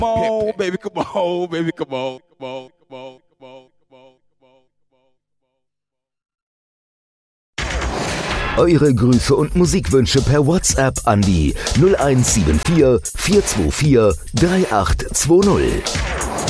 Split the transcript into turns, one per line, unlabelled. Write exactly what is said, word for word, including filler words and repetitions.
on, baby, come on, baby, come on, come on, come on, come on, come on, come on.
Eure Grüße und Musikwünsche per WhatsApp an die null eins sieben vier, vier zwei vier, drei acht zwei null.